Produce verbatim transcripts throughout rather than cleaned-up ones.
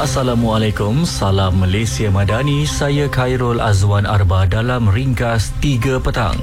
Assalamualaikum, salam Malaysia Madani. Saya Khairul Azwan Arba dalam Ringkas tiga Petang.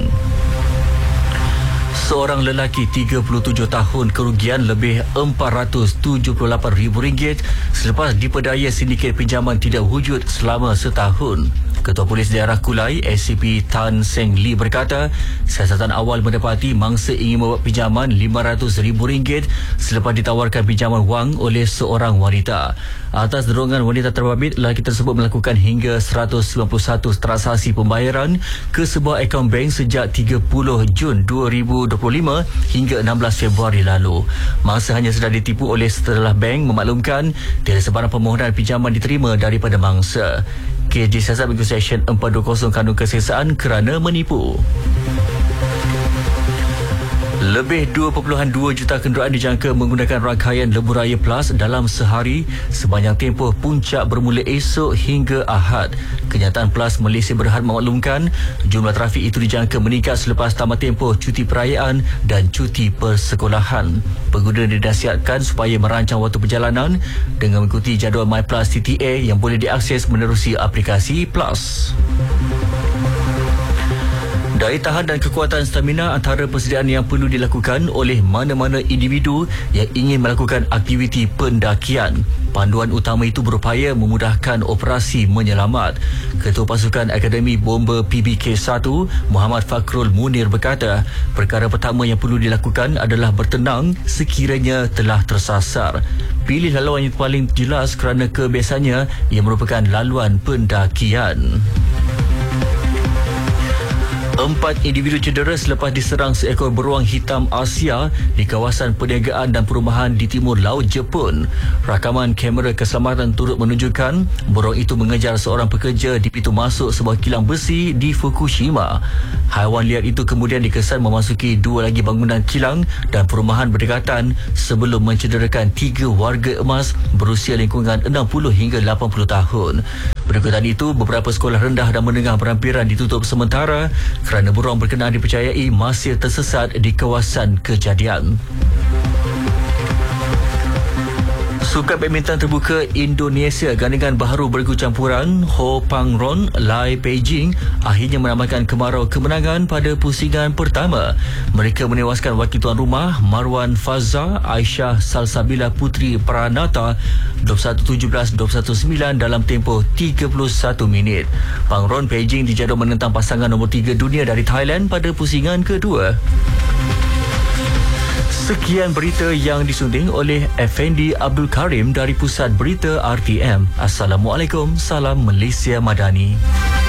Seorang lelaki tiga puluh tujuh tahun kerugian lebih empat ratus tujuh puluh lapan ribu ringgit selepas dipedaya sindiket pinjaman tidak wujud selama setahun. Ketua Polis Daerah Kulai, S C P Tan Seng Lee berkata, siasatan awal mendapati mangsa ingin membuat pinjaman lima ratus ribu ringgit selepas ditawarkan pinjaman wang oleh seorang wanita. Atas dorongan wanita terbabit, lelaki tersebut melakukan hingga seratus sembilan puluh satu transaksi pembayaran ke sebuah akaun bank sejak tiga puluh Jun dua ribu dua puluh lima hingga enam belas Februari lalu. Mangsa hanya sedar ditipu oleh setelah bank memaklumkan tiada sebarang permohonan pinjaman diterima daripada mangsa. Kes disiasat mengikut Seksyen empat dua kosong Kanun Keseksaan kerana menipu. Lebih dua perpuluhan dua juta kenderaan dijangka menggunakan rangkaian Lebuh Raya Plus dalam sehari sepanjang tempoh puncak bermula esok hingga Ahad. Kenyataan Plus Malaysia Berhad memaklumkan jumlah trafik itu dijangka meningkat selepas tamat tempoh cuti perayaan dan cuti persekolahan. Pengguna dinasihatkan supaya merancang waktu perjalanan dengan mengikuti jadual MyPlus T T A yang boleh diakses menerusi aplikasi Plus. Daya tahan dan kekuatan stamina antara persediaan yang perlu dilakukan oleh mana-mana individu yang ingin melakukan aktiviti pendakian. Panduan utama itu berupaya memudahkan operasi menyelamat. Ketua Pasukan Akademi Bomber P B K satu, Muhammad Fakrul Munir berkata, perkara pertama yang perlu dilakukan adalah bertenang sekiranya telah tersasar. Pilih laluan yang paling jelas kerana kebiasaannya ia merupakan laluan pendakian. Empat individu cedera selepas diserang seekor beruang hitam Asia di kawasan perniagaan dan perumahan di timur laut Jepun. Rakaman kamera keselamatan turut menunjukkan beruang itu mengejar seorang pekerja di pintu masuk sebuah kilang besi di Fukushima. Haiwan liar itu kemudian dikesan memasuki dua lagi bangunan kilang dan perumahan berdekatan sebelum mencederakan tiga warga emas berusia lingkungan enam puluh hingga lapan puluh tahun. Berdekatan itu, beberapa sekolah rendah dan menengah berhampiran ditutup sementara kerana beruang berkenaan dipercayai masih tersesat di kawasan kejadian. Sukan badminton terbuka Indonesia gandingan baharu bergu campuran Ho Pang Ron Lai Beijing akhirnya menambahkan kemarau kemenangan pada pusingan pertama. Mereka menewaskan wakil tuan rumah Marwan Fazza Aisyah Salsabila Putri Pranata dua puluh satu tujuh belas dua puluh satu sembilan dalam tempoh tiga puluh satu minit. Pang Ron Beijing dijadual menentang pasangan nombor tiga dunia dari Thailand pada pusingan kedua. Sekian berita yang disunding oleh Effendi Abdul Karim dari Pusat Berita R T M. Assalamualaikum, salam Malaysia Madani.